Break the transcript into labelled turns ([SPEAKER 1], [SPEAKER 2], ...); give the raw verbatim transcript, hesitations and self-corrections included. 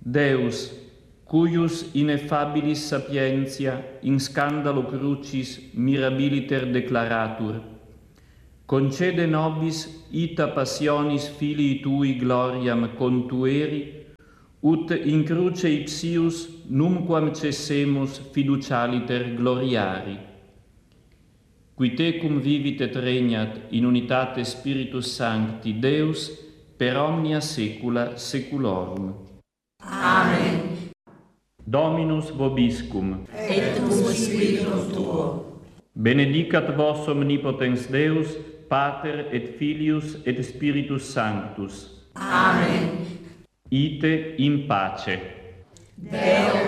[SPEAKER 1] Deus, cuius ineffabilis sapientia in scandalo crucis mirabiliter declaratur, concede nobis ita passionis filii tui gloriam contueri, ut in cruce ipsius numquam cessemus fiducialiter gloriari. Qui tecum vivit et regnat in unitate Spiritus Sancti Deus per omnia saecula saeculorum.
[SPEAKER 2] Amen.
[SPEAKER 1] Dominus vobiscum.
[SPEAKER 2] Et cum spiritum tuo.
[SPEAKER 1] Benedicat vos omnipotens Deus, Pater et Filius et Spiritus Sanctus.
[SPEAKER 2] Amen.
[SPEAKER 1] Ite in pace.
[SPEAKER 2] Deo